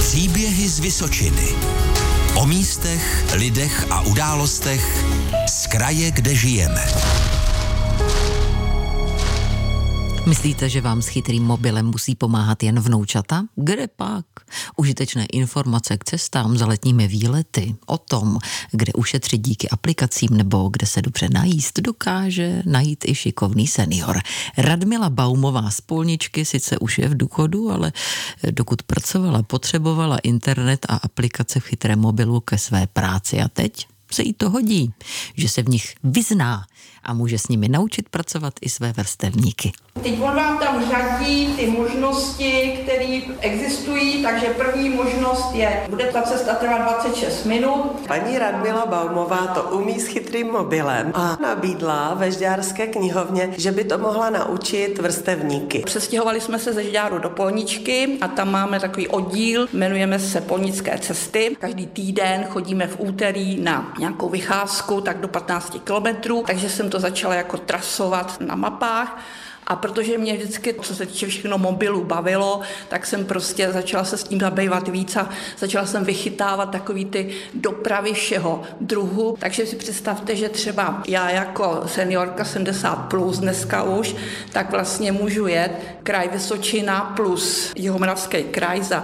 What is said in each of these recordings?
Příběhy z Vysočiny. O místech, lidech a událostech z kraje, kde žijeme. Myslíte, že vám s chytrým mobilem musí pomáhat jen vnoučata? Kde pak? Užitečné informace k cestám za letními výlety, o tom, kde ušetřit díky aplikacím nebo kde se dobře najíst, dokáže najít i šikovný senior. Radmila Baumová z Polničky sice už je v důchodu, ale dokud pracovala, potřebovala internet a aplikace v chytrém mobilu ke své práci a teď se jí to hodí, že se v nich vyzná a může s nimi naučit pracovat i své vrstevníky. Teď on vám tam řadí ty možnosti, které existují, takže první možnost je, bude ta cesta trvat 26 minut. Paní Radmila Baumová to umí s chytrým mobilem a nabídla ve Žďárské knihovně, že by to mohla naučit vrstevníky. Přestěhovali jsme se ze Žďáru do Polničky a tam máme takový oddíl, jmenujeme se Polnické cesty. Každý týden chodíme v úterý na nějakou vycházku, tak do 15 kilometrů, takže jsem to začala jako trasovat na mapách. A protože mě vždycky, co se týče všechno mobilů, bavilo, tak jsem prostě začala se s tím zabývat víc a začala jsem vychytávat takový ty dopravy všeho druhu. Takže si představte, že třeba já jako seniorka 70+ dneska už, tak vlastně můžu jet kraj Vysočina plus Jihomoravský kraj za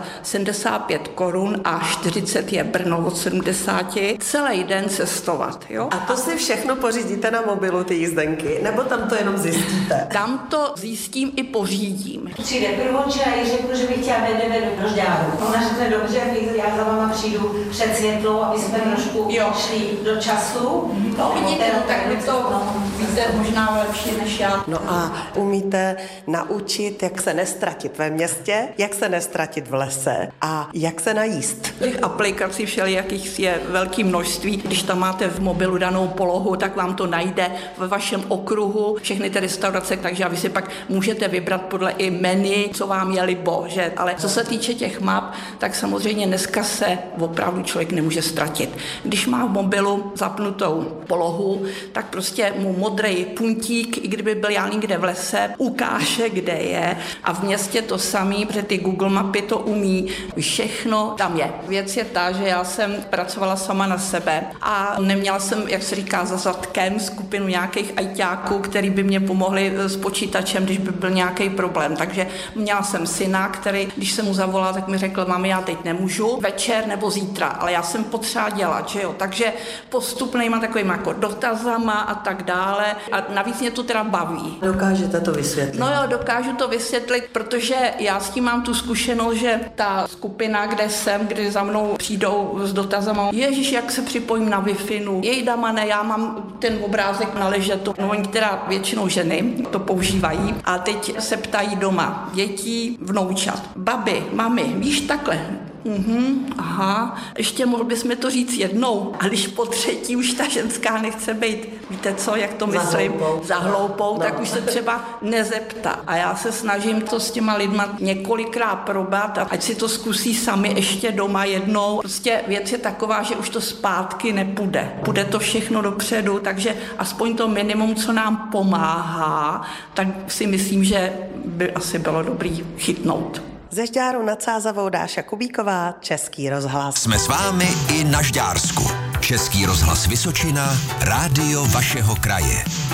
75 korun a 40 je Brno od 70. Celý den cestovat. Jo? A to si všechno pořídíte na mobilu, ty jízdenky, nebo tam to jenom zjistíte? Tam to zjistím i pořídím. Přijde prvočaj, řeknu, že bych chtěla jdeme do Žďáru. Ona řekne, dobře, já za váma přijdu před světlou, aby jsme trošku šli do času. No vidíte, tak vy to víte možná lepší než já. No a umíte naučit, jak se nestratit ve městě, jak se nestratit v lese a jak se najíst. Těch aplikací všelijakých je velké množství. Když tam máte v mobilu danou polohu, tak vám to najde ve vašem okruhu všechny ty restaurace, takže vy si pak můžete vybrat podle i menu, co vám je libo, že? Ale co se týče těch map, tak samozřejmě dneska se opravdu člověk nemůže ztratit. Když má v mobilu zapnutou polohu, tak prostě mu modrý puntík, i kdyby byl já někde v lese, ukáže, kde je a v městě to samý, protože ty Google mapy to umí, všechno tam je. Věc je ta, že já jsem pracovala sama na sebe a neměla jsem, jak se říká, za zadkem skupinu nějakých ajťáků, který by mě pomohli s počítačem, když by byl nějaký problém. Takže měla jsem syna, který, když jsem mu zavolala, tak mi řekl, mami, já teď nemůžu, večer nebo zítra, ale já jsem potřeba dělat, že jo. Takže postupnýma takovýma jako dotazama a tak dále. A navíc mě to teda baví. Dokážete to vysvětlit? No jo, dokážu to vysvětlit, protože já s tím mám tu zkušenost, že ta skupina, kde jsem, kdy za mnou přijdou s dotazama, ježiš, jak se připojím na Wi-Fi, jejda mane, já mám ten obrázek na ležetu. No oni teda většinou ženy to používají a teď se ptají doma dětí, vnoučat, babi, mami, víš takhle, aha, ještě mohl bys mi to říct jednou, a když po třetí už ta ženská nechce být, víte co, jak to myslím, za hloupou, tak už se třeba nezeptá. A já se snažím to s těma lidma několikrát probat, a ať si to zkusí sami ještě doma jednou. Prostě věc je taková, že už to zpátky nepůjde. Půjde to všechno dopředu, takže aspoň to minimum, co nám pomáhá, tak si myslím, že by asi bylo dobrý chytnout. Ze Žďáru nad Sázavou Dáša Kubíková, Český rozhlas. Jsme s vámi i na Žďársku. Český rozhlas Vysočina, rádio vašeho kraje.